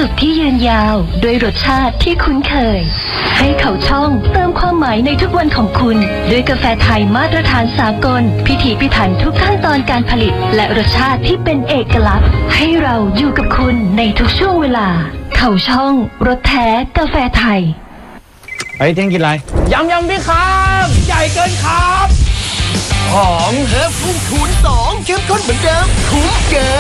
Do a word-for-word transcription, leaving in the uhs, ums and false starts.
สุขที่ยืนยาวด้วยรสชาติที่คุ้นเคยให้เขาช่องเติมความหมายในทุกวันของคุณด้วยกาแฟไทยมาตรฐานสากลพิถีพิถันทุกขั้นตอนการผลิตและรสชาติที่เป็นเอกลักษณ์ให้เราอยู่กับคุณในทุกช่วงเวลาเขาช่องรสแท้กาแฟไทยเฮ้ยเที่ยงกินอะไรยำยำพี่ครับใหญ่เกินครับหอมเฮิร์บพุ่งคูณสองเข้มข้นเหมือนเดิมคุ้มเกิน